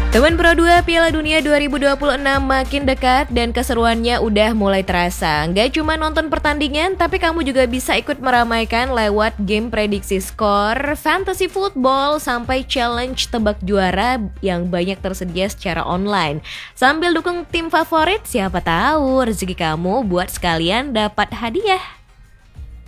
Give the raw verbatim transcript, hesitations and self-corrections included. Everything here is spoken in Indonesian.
Teman Pro dua Piala Dunia dua ribu dua puluh enam makin dekat dan keseruannya udah mulai terasa. Nggak cuma nonton pertandingan, tapi kamu juga bisa ikut meramaikan lewat game prediksi skor, fantasy football, sampai challenge tebak juara yang banyak tersedia secara online. Sambil dukung tim favorit, siapa tahu rezeki kamu buat sekalian dapat hadiah.